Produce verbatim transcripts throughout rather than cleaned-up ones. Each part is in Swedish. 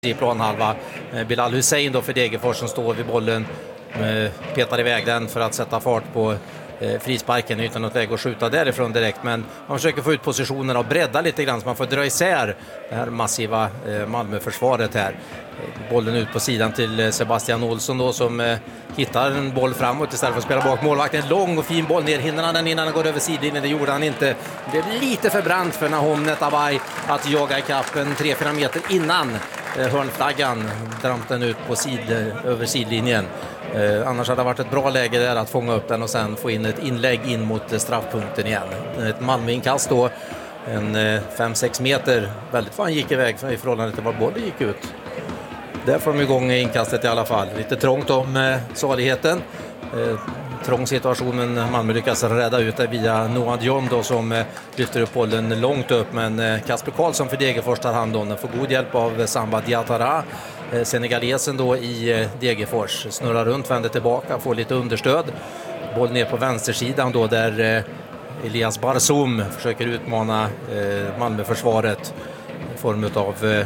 i planhalva. Bilal Hussein då för Degerfors som står vid bollen, petar iväg den för att sätta fart på frisparken utan att lägga och skjuta därifrån direkt, men man försöker få ut positionerna och bredda lite grann så man får dra isär det här massiva Malmö-försvaret här. Bollen ut på sidan till Sebastian Olsson då, som hittar en boll framåt istället för att spela bak målvakten. En lång och fin boll ner, hinner han den innan han går över sidlinjen? Det gjorde han inte. Det blev lite för brant för Nahom Netabay att jaga i kappen tre fyra meter innan hörnflaggan dramp den ut på sid, över sidlinjen. Eh, annars hade det varit ett bra läge där att fånga upp den och sen få in ett inlägg in mot straffpunkten igen. Ett Malmö-inkast då, en fem sex meter, väldigt fan gick iväg i förhållande till var bollen gick ut. Där får de igång inkastet i alla fall. Lite trångt om eh, saligheten. Eh, trång situationen, Malmö lyckas rädda ut det via Noah Dion då, som eh, lyfter upp bollen långt upp, men eh, Kasper Karlsson för Degerfors tar hand om den, får god hjälp av Samba Diatara, eh, senegalesen då i eh, Degerfors, snurrar runt, vänder tillbaka, får lite understöd, boll ner på vänstersidan då där eh, Elias Barzoum försöker utmana eh, Malmö-försvaret i form av eh,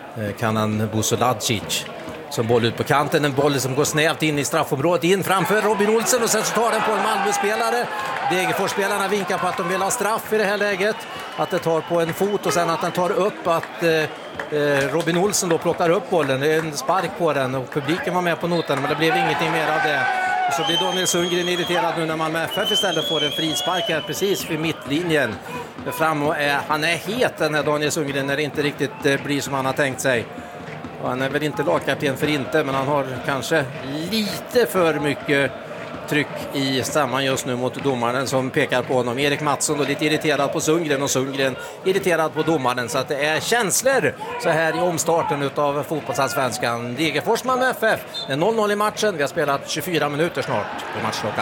Kanan Busolacic. Som boll ut på kanten, en boll som går snävt in i straffområdet, in framför Robin Olsen och sen så tar den på en Malmö-spelare. Degerfors-spelarna vinkar på att de vill ha straff i det här läget, att det tar på en fot och sen att den tar upp, att eh, Robin Olsen då plockar upp bollen. Det är en spark på den och publiken var med på noten, men det blev ingenting mer av det. Och så blir Daniel Sundgren irriterad nu när Malmö F F istället får en frispark här precis vid mittlinjen. Fram och är, han är het den här Daniel Sundgren när det inte riktigt eh, blir som han har tänkt sig. Och han är väl inte lagkapten för inte, men han har kanske lite för mycket tryck i stämman just nu mot domaren som pekar på honom. Erik Mattsson då lite irriterad på Sundgren och Sundgren irriterad på domaren, så att det är känslor så här i omstarten utav fotbollsallsvenskan. Degerfors Malmö F F, det är noll noll i matchen, vi har spelat tjugofyra minuter snart på matchklockan.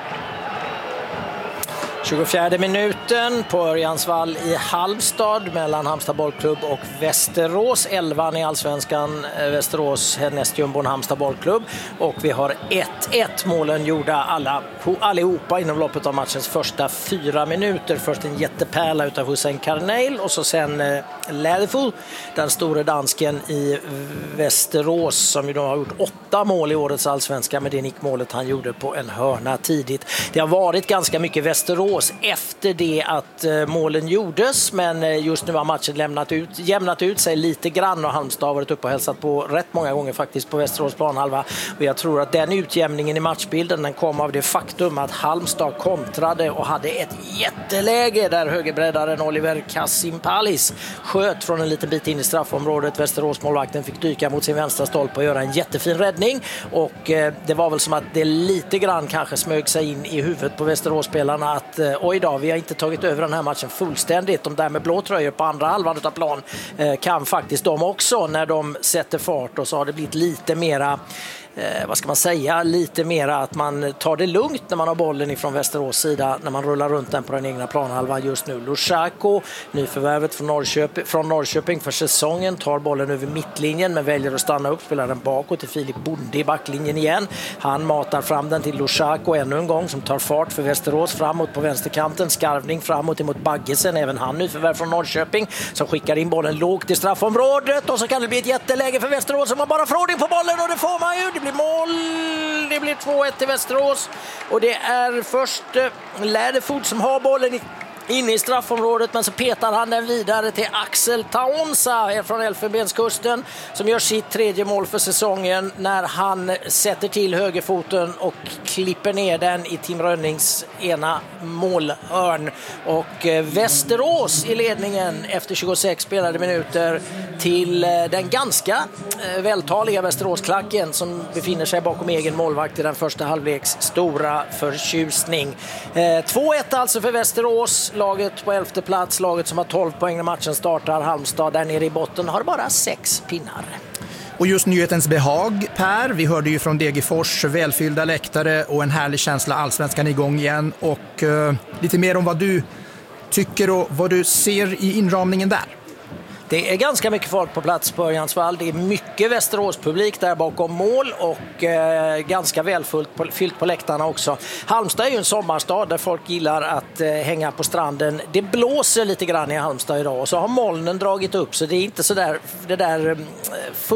tjugofjärde minuten på Örjansvall i Halmstad mellan Halmstad bollklubb och Västerås. elvan i allsvenskan, Västerås härnäst jumbon Halmstad bollklubb. Och vi har ett ett, målen gjorda alla, allihopa inom loppet av matchens första fyra minuter. Först en jättepärla utav Hussein Karneil och så sen eh, Lerfu, den store dansken i Västerås, som ju då har gjort åtta mål i årets allsvenska med det nickmålet han gjorde på en hörna tidigt. Det har varit ganska mycket Västerås efter det att uh, målen gjordes, men uh, just nu har matchen lämnat ut, jämnat ut sig lite grann och Halmstad har varit uppe och hälsat på rätt många gånger faktiskt på Västerås planhalva, och jag tror att den utjämningen i matchbilden den kom av det faktum att Halmstad kontrade och hade ett jätteläge där högerbreddaren Oliver Kasimpalis sköt från en liten bit in i straffområdet. Västerås målvakten fick dyka mot sin vänstra stolpe och göra en jättefin räddning, och uh, det var väl som att det lite grann kanske smög sig in i huvudet på Västerås-spelarna att och idag, vi har inte tagit över den här matchen fullständigt. De där med blå tröjor på andra halvan av plan eh, kan faktiskt de också när de sätter fart, och så har det blivit lite mera Eh, vad ska man säga, lite mera att man tar det lugnt när man har bollen ifrån Västerås sida, när man rullar runt den på den egna planhalvan just nu. Lushako, nyförvärvet från Norrköping, från Norrköping för säsongen, tar bollen över mittlinjen men väljer att stanna upp, spelar den bakåt till Filip Bonde i backlinjen igen. Han matar fram den till Lushako ännu en gång, som tar fart för Västerås framåt på vänsterkanten, skarvning framåt emot Baggesen, även han nyförvärv från Norrköping, som skickar in bollen lågt i straffområdet, och så kan det bli ett jätteläge för Västerås som man bara får ordning på bollen, och det får man ju. Det blir mål, det blir två ett till Västerås, och det är först eh, Läderfot som har bollen i, inne i straffområdet, men så petar han den vidare till Axel Taonsa från Elfenbenskusten, som gör sitt tredje mål för säsongen när han sätter till högerfoten och klipper ner den i Tim Rönnings ena målhörn. Och eh, Västerås i ledningen efter tjugosex spelade minuter till eh, den ganska eh, vältaliga Västeråsklacken som befinner sig bakom egen målvakt i den första halvleks stora förtjusning. Eh, två ett alltså för Västerås, laget på elfte plats, laget som har tolv poäng när matchen startar. Halmstad där nere i botten har bara sex pinnar. Och just nyhetens behag, Per, vi hörde ju från Degerfors välfyllda läktare och en härlig känsla, allsvenskan igång igen, och uh, lite mer om vad du tycker och vad du ser i inramningen där. Det är ganska mycket folk på plats på Örjansvall. Det är mycket Västerås-publik där bakom mål och eh, ganska välfullt på, fyllt på läktarna också. Halmstad är ju en sommarstad där folk gillar att eh, hänga på stranden. Det blåser lite grann i Halmstad idag och så har molnen dragit upp, så det är inte så där, det där eh,